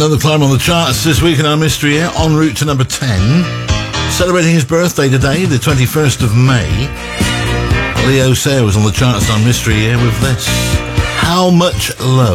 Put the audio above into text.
Another climb on the charts this week in our mystery year, en route to number 10. Celebrating his birthday today, the 21st of May. Leo Sayer was on the charts on mystery year with this. How Much Love.